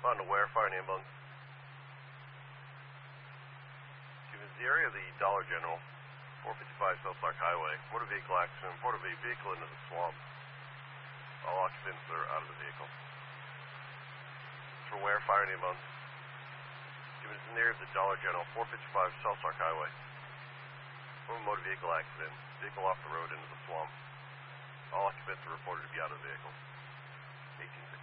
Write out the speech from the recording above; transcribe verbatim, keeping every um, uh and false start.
On to where? Fire and ambulance. Give us the area of the Dollar General, four fifty-five South Clark Highway. Motor vehicle accident. Motor vehicle into the swamp. All occupants are out of the vehicle. For where? Fire and ambulance. Give us the area of the Dollar General, four fifty-five South Clark Highway. From a motor vehicle accident. Vehicle off the road into the swamp. All occupants are reported to be out of the vehicle. eighteen